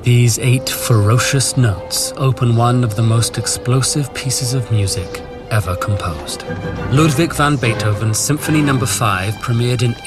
These 8 ferocious notes open one of the most explosive pieces of music ever composed. Ludwig van Beethoven's Symphony No. 5 premiered in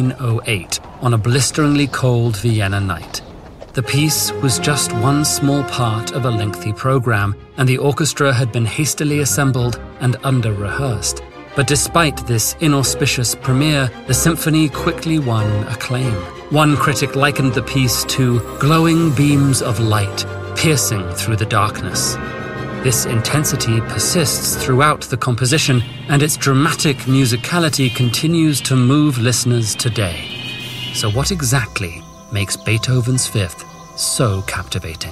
1808 on a blisteringly cold Vienna night. The piece was just one small part of a lengthy program, and the orchestra had been hastily assembled and under-rehearsed. But despite this inauspicious premiere, the symphony quickly won acclaim. One critic likened the piece to glowing beams of light piercing through the darkness. This intensity persists throughout the composition, and its dramatic musicality continues to move listeners today. So what exactly makes Beethoven's Fifth so captivating?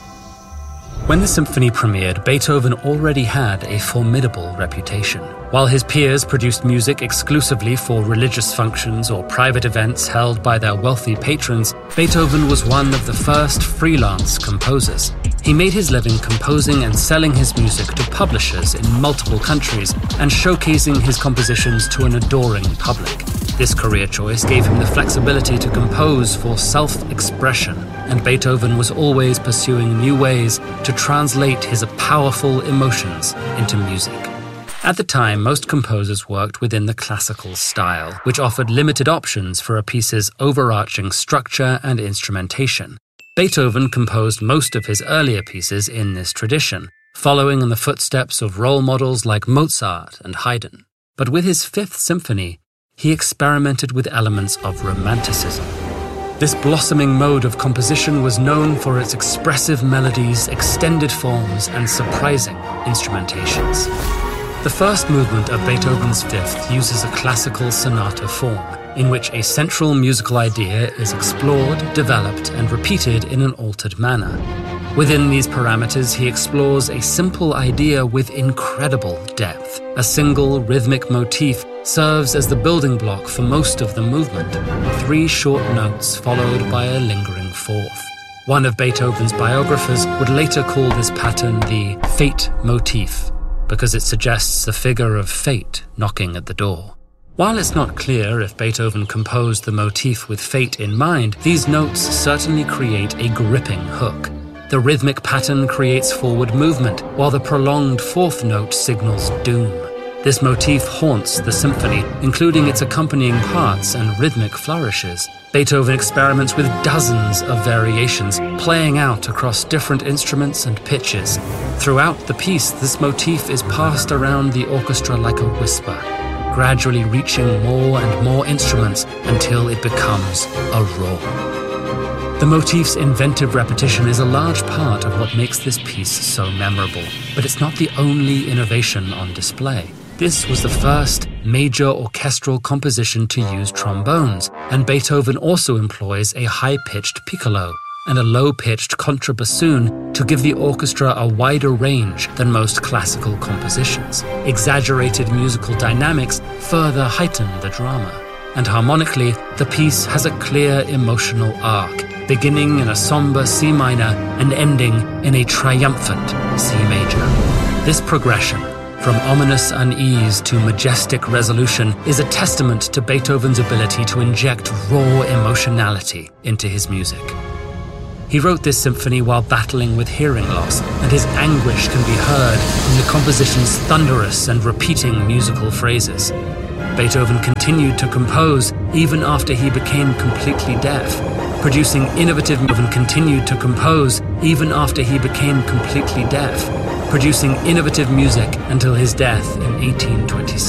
When the symphony premiered, Beethoven already had a formidable reputation. While his peers produced music exclusively for religious functions or private events held by their wealthy patrons, Beethoven was one of the first freelance composers. He made his living composing and selling his music to publishers in multiple countries and showcasing his compositions to an adoring public. This career choice gave him the flexibility to compose for self-expression, and Beethoven was always pursuing new ways to translate his powerful emotions into music. At the time, most composers worked within the classical style, which offered limited options for a piece's overarching structure and instrumentation. Beethoven composed most of his earlier pieces in this tradition, following in the footsteps of role models like Mozart and Haydn. But with his Fifth Symphony, he experimented with elements of romanticism. This blossoming mode of composition was known for its expressive melodies, extended forms, and surprising instrumentations. The first movement of Beethoven's Fifth uses a classical sonata form, in which a central musical idea is explored, developed, and repeated in an altered manner. Within these parameters, he explores a simple idea with incredible depth. A single rhythmic motif serves as the building block for most of the movement, 3 short notes followed by a lingering fourth. One of Beethoven's biographers would later call this pattern the fate motif, because it suggests the figure of fate knocking at the door. While it's not clear if Beethoven composed the motif with fate in mind, these notes certainly create a gripping hook. The rhythmic pattern creates forward movement, while the prolonged fourth note signals doom. This motif haunts the symphony, including its accompanying parts and rhythmic flourishes. Beethoven experiments with dozens of variations, playing out across different instruments and pitches. Throughout the piece, this motif is passed around the orchestra like a whisper, gradually reaching more and more instruments until it becomes a roar. The motif's inventive repetition is a large part of what makes this piece so memorable, but it's not the only innovation on display. This was the first major orchestral composition to use trombones, and Beethoven also employs a high-pitched piccolo and a low-pitched contrabassoon to give the orchestra a wider range than most classical compositions. Exaggerated musical dynamics further heighten the drama, and harmonically, the piece has a clear emotional arc, beginning in a somber C minor and ending in a triumphant C major. This progression, from ominous unease to majestic resolution, is a testament to Beethoven's ability to inject raw emotionality into his music. He wrote this symphony while battling with hearing loss, and his anguish can be heard in the composition's thunderous and repeating musical phrases. Beethoven continued to compose even after he became completely deaf, producing innovative music until his death in 1826.